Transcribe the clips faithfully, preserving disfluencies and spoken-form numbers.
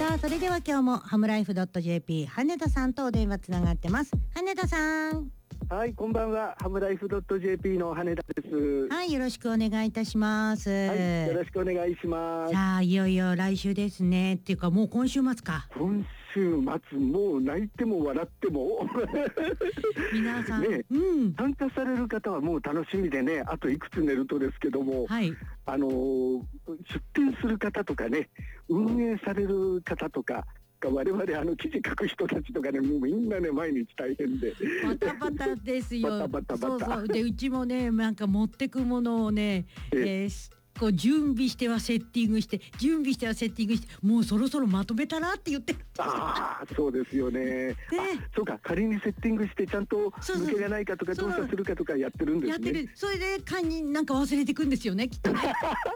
さあそれでは今日もハムライフ .jp 羽田さんとお電話つながってます。羽田さん。 はい、こんばんは。ハムライフ .jp の羽田です。 はい、よろしくお願いいたします。 はい、よろしくお願いします。 さあいよいよ来週ですね。っていうかもう今週末か。 今週末もう泣いても笑っても皆さん、 ね、 うん、 参加される方はもう楽しみでね、あといくつ寝るとですけども、 はい、 あのー、出店する方とかね、運営される方とか。我々あの記事書く人たちとかね、もうみんなね毎日大変でバタバタですよ。 バタバタバタそうそうでうちもねなんか持ってくものをね、えー、こう準備してはセッティングして準備してはセッティングしてもうそろそろまとめたらって言ってる。 ああそうですよね。ねあそうか、仮にセッティングしてちゃんと抜けがないかとか動作するかとかやってるんですね。 やってる。それで勘になんか忘れてくんですよねきっとね。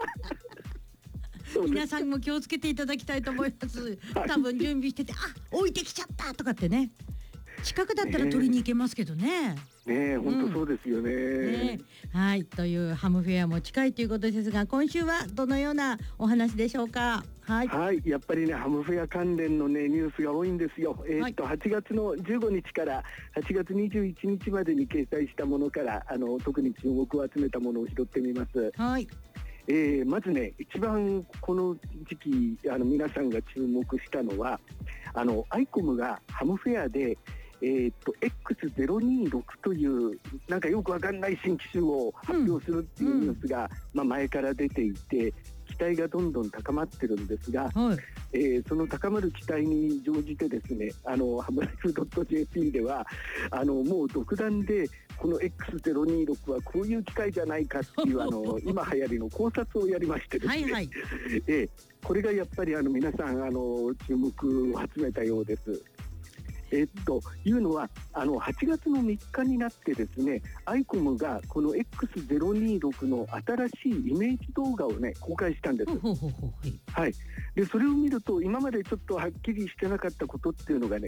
皆さんも気をつけていただきたいと思います。多分準備してて、あ、置いてきちゃったとかってね。近くだったら取りに行けますけどね。 ねえ、本当そうですよね。 うんねはい、というハムフェアも近いということですが、今週はどのようなお話でしょうか。はい、 はい、やっぱりねハムフェア関連のねニュースが多いんですよ。えー、っと、はい、はちがつのじゅうごにちからはちがつにじゅういちにちまでに掲載したものからあの特に注目を集めたものを拾ってみます。 はい。 えー、まずね一番この時期あの皆さんが注目したのはあのアイコムがハムフェアで、えー、っと エックスゼロにじゅうろく というなんかよくわかんない新機種を発表するっていうニュースが、うんまあ、前から出ていて期待がどんどん高まってるんですが、はいえー、その高まる期待に乗じてですねあのハムライフ .jp ではあのもう独断でこの エックスゼロにじゅうろく はこういう機械じゃないかっていうあの今流行りの考察をやりましてですねはい、はいえー、これがやっぱりあの皆さんあの注目を集めたようです。えっというのはあのはちがつのみっかになってですねアイコムがこの エックスゼロにじゅうろく の新しいイメージ動画をね公開したんです。はい、でそれを見ると今までちょっとはっきりしてなかったことっていうのがね